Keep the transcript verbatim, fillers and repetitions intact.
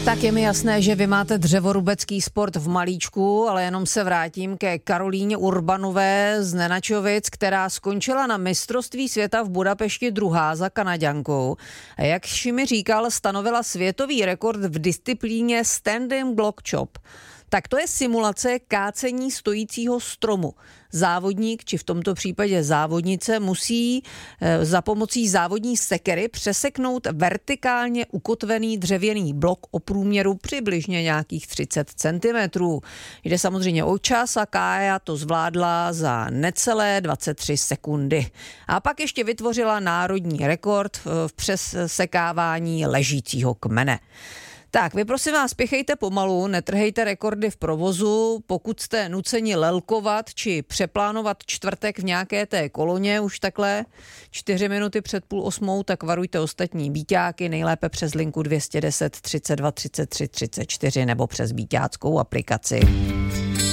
Tak je mi jasné, že vy máte dřevorubecký sport v malíčku, ale jenom se vrátím ke Karolíně Urbanové z Nenačovic, která skončila na mistrovství světa v Budapešti druhá za Kanaďankou. A jak mi říkal, stanovila světový rekord v disciplíně Standing Block Chop. Tak to je simulace kácení stojícího stromu. Závodník, či v tomto případě závodnice, musí e, za pomocí závodní sekery přeseknout vertikálně ukotvený dřevěný blok o průměru přibližně nějakých třicet centimetrů. Jde samozřejmě o čas a Kája to zvládla za necelé dvacet tři sekundy. A pak ještě vytvořila národní rekord v přesekávání ležícího kmene. Tak, vy prosím vás, spěchejte pomalu, netrhejte rekordy v provozu, pokud jste nuceni lelkovat či přeplánovat čtvrtek v nějaké té koloně už takhle čtyři minuty před půl osmou, tak varujte ostatní bíťáky, nejlépe přes linku dvě stě deset třicet dva třicet tři třicet čtyři nebo přes bíťáckou aplikaci.